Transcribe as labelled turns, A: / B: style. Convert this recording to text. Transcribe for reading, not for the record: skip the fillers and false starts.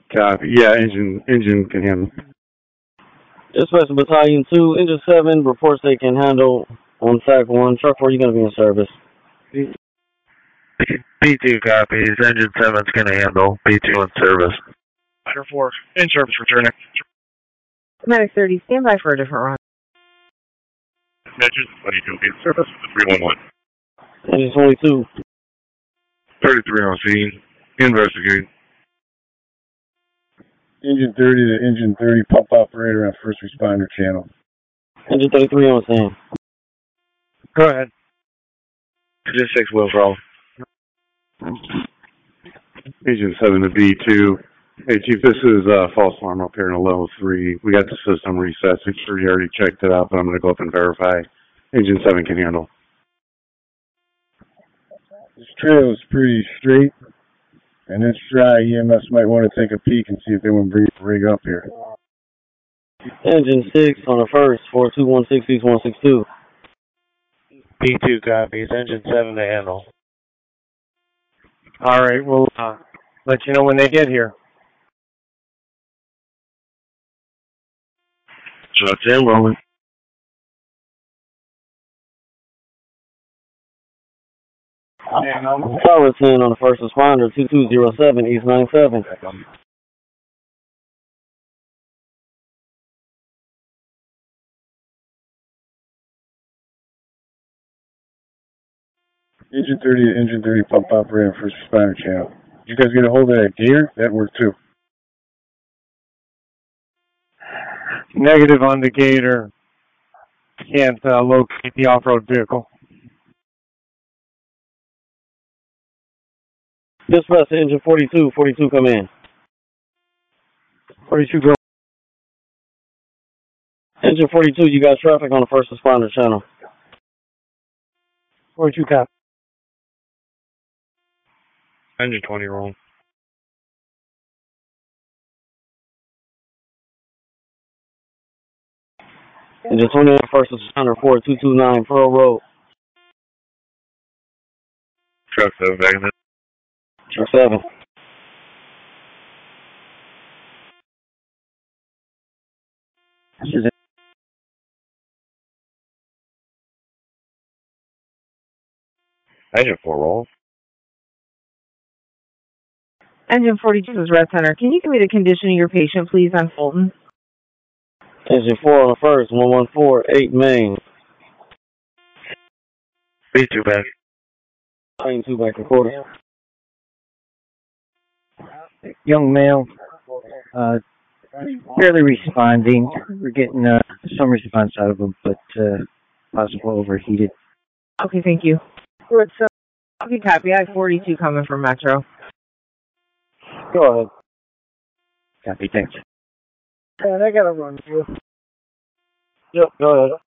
A: Copy. Yeah, engine can handle.
B: Dispatch Battalion 2, Engine 7 reports they can handle on TAC 1. Truck 4, you're going to be in service.
C: B2 copies. Engine 7's going to handle. B2 in service.
D: Fighter 4, in service, returning.
E: Medic 30, stand by for a different run.
D: Engine 22, in service, 311.
B: Engine 22.
A: 33 on scene. Investigate.
F: Engine 30 to Engine 30, pump operator on first responder channel.
B: Engine 33 on scene.
D: Go ahead.
C: Engine 6 will crawl.
A: Engine 7 to B2. Hey, Chief, this is false alarm up here in a level 3. We got the system reset. Security already checked it out, but I'm going to go up and verify. Engine 7 can handle.
F: This trail is pretty straight, and it's dry. EMS might want to take a peek and see if they want to bring the rig up here.
B: Engine 6 on the first, 42166162.
C: B2 copies. Engine 7 to handle.
D: All right, we'll let you know when they get here.
C: Shots in, rolling.
B: Tower 10 on the first responder, 2207 East 97.
F: Engine 30 to Engine 30, pump operator on first responder channel. Did you guys get a hold of that gator? That worked too.
D: Negative on the gator. Can't locate the off-road vehicle.
B: Dispatch to Engine 42, 42 come in.
D: 42 go.
B: Engine 42, you got traffic on the first responder channel.
D: 42 cop.
C: Engine 20 roll.
B: Engine 20 on the first responder, 4229 Pearl Road.
C: Truck 7 back in the.
B: Truck 7.
C: Engine 4 roll.
E: Engine 42 is Red Center. Can you give me the condition of your patient, please, on Fulton?
B: Engine 4 on the first, 114 8 Main.
C: B2 back.
B: Train 2 back to quarters.
G: Young male, barely responding. We're getting some response out of him, but possible overheated.
E: Okay, thank you. Red Center. Okay, copy. I have 42 coming from Metro.
B: Go ahead.
G: Copy, thanks.
D: Man, I gotta run.
B: Yep, go ahead.